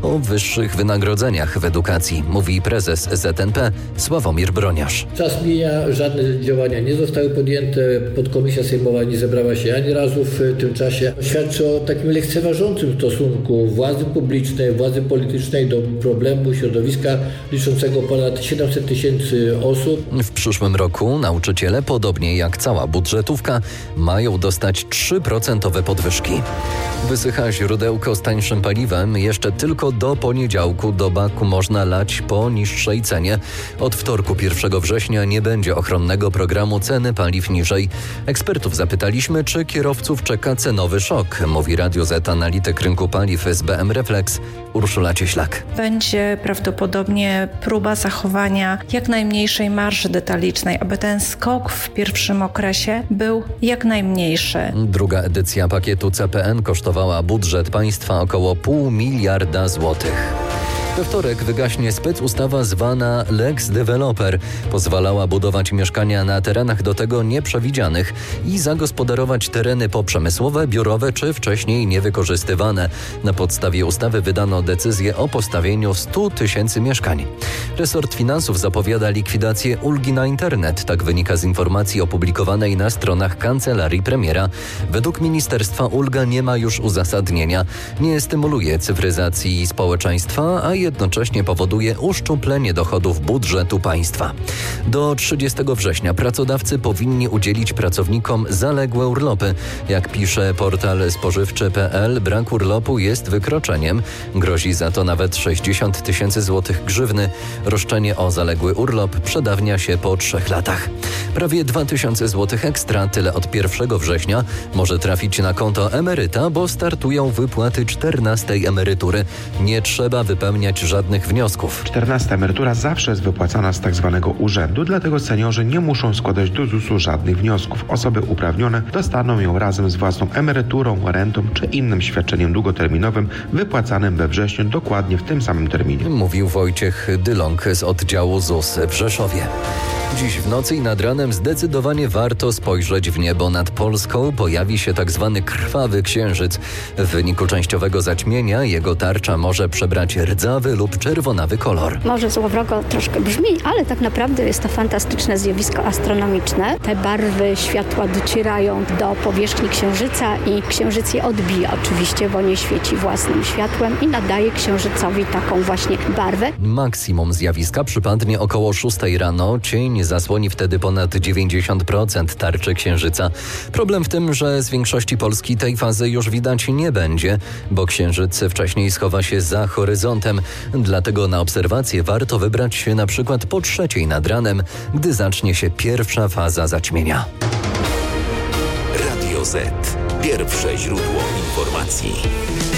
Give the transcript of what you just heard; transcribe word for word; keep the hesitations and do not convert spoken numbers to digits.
o wyższych wynagrodzeniach w edukacji, mówi prezes Z N P Sławomir Broniarz. Czas mija, żadne działania nie zostały podjęte, podkomisja sejmowa nie zebrała się ani razu w tym czasie. Świadczy o takim lekceważącym stosunku władzy publicznej, władzy politycznej do problemu środowiska liczącego ponad siedemset tysięcy osób. W przyszłym roku nauczyciele, podobnie jak cała budżetówka, mają dostać trzy procent podwyżki. Wysycha źródełko z tańszym paliwem. Jeszcze tylko do poniedziałku do baku można lać po niższej cenie. Od wtorku pierwszego września nie będzie ochronnego programu ceny paliw niżej. Ekspertów zapytaliśmy, czy kierowców czeka cenowy szok, mówi Radio Z analityk rynku paliw z B M Reflex Urszula Cieślak. Będzie prawdopodobnie próba zachowania jak najmniejszej marży detalicznej, aby ten skok w pierwszym okresie był jak najmniejszy. Druga edycja pakietu C P N kosztowała budżet państwa około pół miliarda złotych. We wtorek wygaśnie specustawa zwana Lex Developer. Pozwalała budować mieszkania na terenach do tego nieprzewidzianych i zagospodarować tereny poprzemysłowe, biurowe czy wcześniej niewykorzystywane. Na podstawie ustawy wydano decyzję o postawieniu stu tysięcy mieszkań. Resort Finansów zapowiada likwidację ulgi na internet. Tak wynika z informacji opublikowanej na stronach kancelarii premiera. Według ministerstwa ulga nie ma już uzasadnienia. Nie stymuluje cyfryzacji społeczeństwa, a jednocześnie powoduje uszczuplenie dochodów budżetu państwa. Do trzydziestego września pracodawcy powinni udzielić pracownikom zaległe urlopy. Jak pisze portal spożywczy kropka p l, brak urlopu jest wykroczeniem. Grozi za to nawet sześćdziesiąt tysięcy złotych grzywny. Roszczenie o zaległy urlop przedawnia się po trzech latach. Prawie dwa tysiące złotych ekstra, tyle od pierwszego września, może trafić na konto emeryta, bo startują wypłaty czternastej emerytury. Nie trzeba wypełniać żadnych wniosków. czternasta emerytura zawsze jest wypłacana z tak zwanego urzędu, dlatego seniorzy nie muszą składać do zusu żadnych wniosków. Osoby uprawnione dostaną ją razem z własną emeryturą, rentą czy innym świadczeniem długoterminowym wypłacanym we wrześniu dokładnie w tym samym terminie. Mówił Wojciech Dylong z oddziału Z U S w Rzeszowie. Dziś w nocy i nad ranem zdecydowanie warto spojrzeć w niebo. Nad Polską pojawi się tak zwany krwawy księżyc. W wyniku częściowego zaćmienia jego tarcza może przebrać rdzawy lub czerwonawy kolor. Może złowrogo troszkę brzmi, ale tak naprawdę jest to fantastyczne zjawisko astronomiczne. Te barwy światła docierają do powierzchni księżyca i księżyc je odbija oczywiście, bo nie świeci własnym światłem i nadaje księżycowi taką właśnie barwę. Maksimum zjawiska przypadnie około szóstej rano. Cień zasłoni wtedy ponad dziewięćdziesiąt procent tarczy księżyca. Problem w tym, że z większości Polski tej fazy już widać nie będzie, bo księżyc wcześniej schowa się za horyzontem. Dlatego na obserwacje warto wybrać się na przykład po trzeciej nad ranem, gdy zacznie się pierwsza faza zaćmienia. Radio Z. Pierwsze źródło informacji.